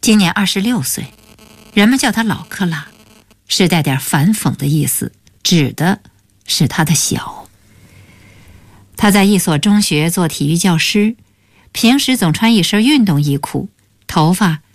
今年26岁，人们叫他老克拉，是带点反讽的意思，指的是他的小。他在一所中学做体育教师，平时总穿一身运动衣裤，头发